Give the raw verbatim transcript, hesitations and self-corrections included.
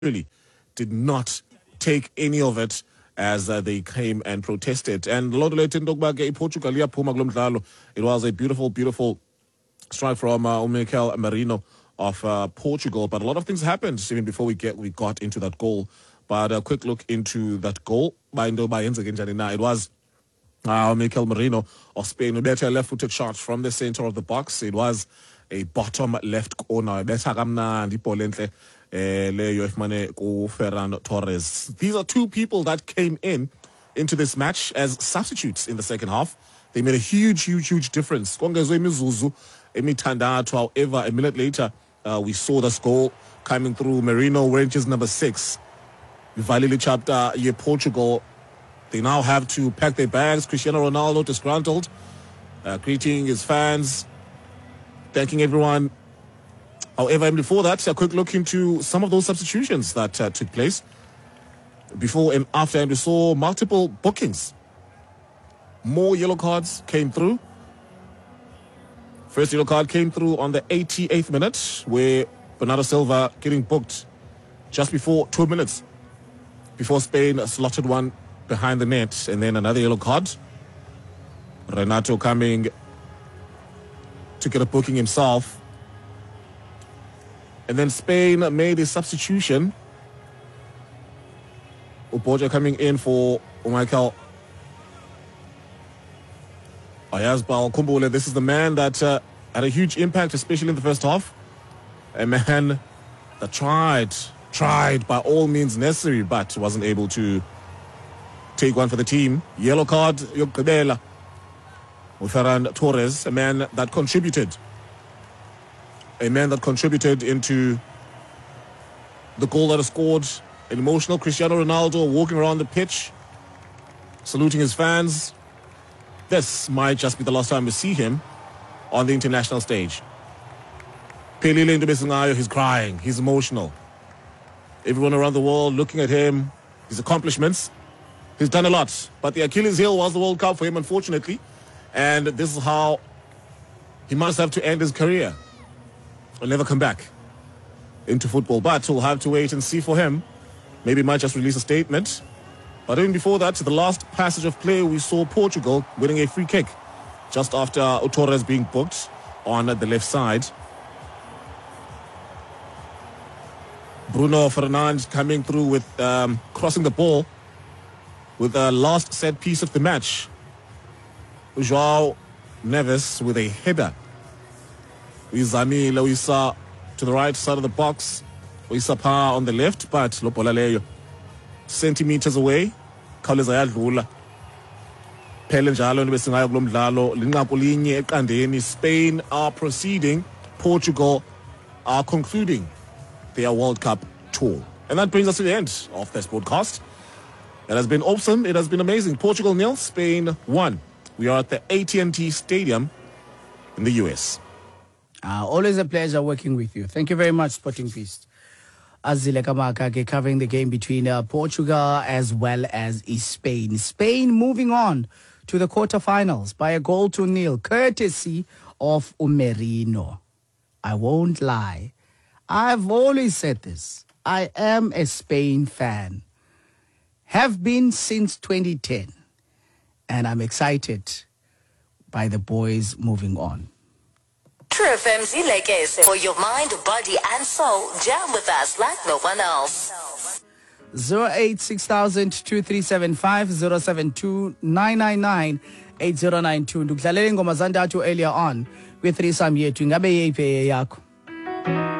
really did not take any of it as uh, they came and protested. And Portugal, it was a beautiful, beautiful strike from uh, Mikel Merino of uh, Portugal. But a lot of things happened even before we get we got into that goal. But a quick look into that goal by It was uh, Mikel Merino of Spain who better left-footed shot from the center of the box. It was a bottom left corner. Ferran Torres. These are two people that came in into this match as substitutes in the second half. They made a huge, huge, huge difference. However, a minute later, uh, we saw this goal coming through. Merino wearing his number six. Valili chapter, yeah, Portugal. They now have to pack their bags. Cristiano Ronaldo disgruntled, uh, greeting his fans, thanking everyone. However, before that, a quick look into some of those substitutions that uh, took place before and after, and we saw multiple bookings. More yellow cards came through. First yellow card came through on the eighty-eighth minute, where Bernardo Silva getting booked just before two minutes before Spain slotted one behind the net, and then another yellow card. Renato coming to get a booking himself. And then Spain made a substitution. Uboja coming in for Michael Ayazbal Kumbule. This is the man that uh, had a huge impact, especially in the first half. A man that tried, tried by all means necessary, but wasn't able to take one for the team. Yellow card, Yokabela. Ferran Torres, a man that contributed. A man that contributed into the goal that was scored. An emotional Cristiano Ronaldo walking around the pitch, saluting his fans. This might just be the last time we see him on the international stage. Pelile Ndubesingayo, he's crying, he's emotional. Everyone around the world looking at him, his accomplishments. He's done a lot, but the Achilles heel was the World Cup for him, unfortunately. And this is how he must have to end his career. Will never come back into football, but we'll have to wait and see for him. Maybe he might just release a statement. But even before that, the last passage of play, we saw Portugal winning a free kick just after Torres being booked on the left side. Bruno Fernandes coming through with um, crossing the ball with the last set piece of the match. João Neves with a header. Izami Loisa to the right side of the box. Loisa Pa on the left, but Lopolaleyo centimeters away. Khawuleza yadlula. Phele njalo nibesingayo kulomdlalo linqaku linye eqandeni. Spain are proceeding. Portugal are concluding their World Cup tour. And that brings us to the end of this broadcast. It has been awesome. It has been amazing. Portugal nil, Spain one. We are at the A T and T Stadium in the U S. Uh, always a pleasure working with you. Thank you very much, Sporting Beast. Azile Kamaka covering the game between uh, Portugal as well as Spain. Spain moving on to the quarterfinals by a goal to nil, courtesy of Merino. I won't lie. I've always said this. I am a Spain fan. Have been since twenty ten. And I'm excited by the boys moving on. True F M Zilekese. For your mind, body, and soul, jam with us like no one else. zero eight six thousand two three seven five zero seven two nine nine nine eight zero nine two. Ndukudlalele ngoma zantathu earlier on with threesome yethu. Ngabe yeyiphi yakho?